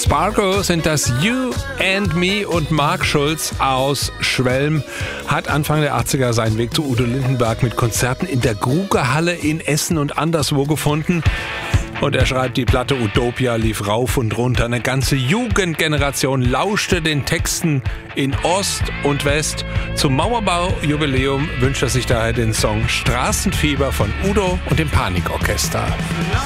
Spargo sind das You and Me und Mark Schulz aus Schwelm hat Anfang der 80er seinen Weg zu Udo Lindenberg mit Konzerten in der Grugerhalle in Essen und anderswo gefunden. Und er schreibt, die Platte Utopia lief rauf und runter. Eine ganze Jugendgeneration lauschte den Texten in Ost und West. Zum Mauerbau-Jubiläum wünscht er sich daher den Song Straßenfieber von Udo und dem Panikorchester.